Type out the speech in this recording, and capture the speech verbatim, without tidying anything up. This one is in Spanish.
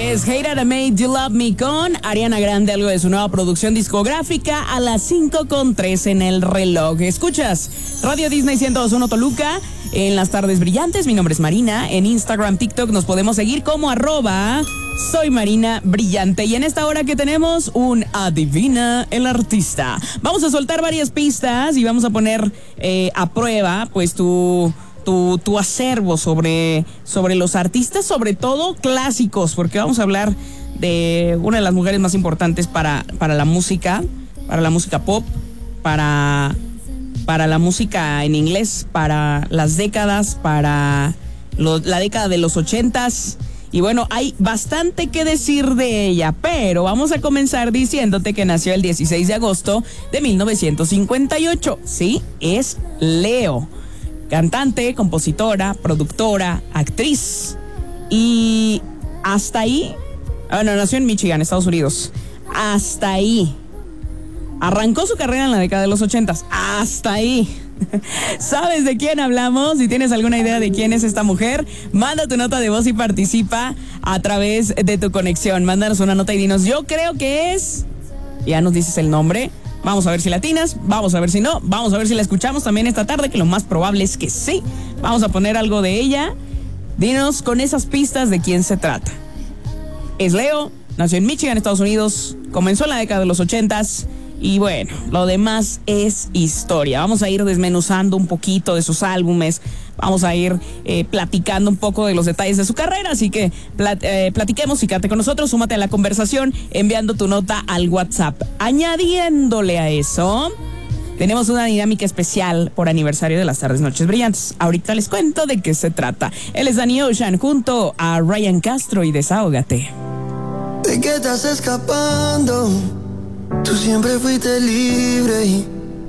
Es Hate I Made You Love Me con Ariana Grande, algo de su nueva producción discográfica a las cinco con tres en el reloj. Escuchas Radio Disney ciento dos punto uno Toluca en las tardes brillantes. Mi nombre es Marina. En Instagram, TikTok nos podemos seguir como arroba Soy Marina Brillante. Y en esta hora que tenemos un Adivina el Artista. Vamos a soltar varias pistas y vamos a poner eh, a prueba pues tu... Tu, tu acervo sobre, sobre los artistas, sobre todo clásicos, porque vamos a hablar de una de las mujeres más importantes para, para la música, para la música pop, para, para la música en inglés, para las décadas, para lo, la década de los ochentas. Y bueno, hay bastante que decir de ella, pero vamos a comenzar diciéndote que nació el dieciséis de agosto de mil novecientos cincuenta y ocho. Sí, es Leo. Cantante, compositora, productora, actriz. Y hasta ahí, bueno, nació en Michigan, Estados Unidos. Hasta ahí. Arrancó su carrera en la década de los ochentas. Hasta ahí. ¿Sabes de quién hablamos? Si tienes alguna idea de quién es esta mujer, manda tu nota de voz y participa a través de tu conexión. Mándanos una nota y dinos, yo creo que es... Ya nos dices el nombre. Vamos a ver si latinas, vamos a ver si no, vamos a ver si la escuchamos también esta tarde, que lo más probable es que sí. Vamos a poner algo de ella. Dinos con esas pistas de quién se trata. Es Leo, nació en Michigan, Estados Unidos, comenzó en la década de los ochentas y bueno, lo demás es historia. Vamos a ir desmenuzando un poquito de sus álbumes, vamos a ir eh, platicando un poco de los detalles de su carrera, así que plat, eh, platiquemos y quédate con nosotros, súmate a la conversación enviando tu nota al WhatsApp. Añadiéndole a eso, tenemos una dinámica especial por aniversario de las tardes noches brillantes. Ahorita les cuento de qué se trata. Él es Danny Ocean junto a Ryan Castro y Desahógate. ¿De qué estás escapando? Tú siempre fuiste libre y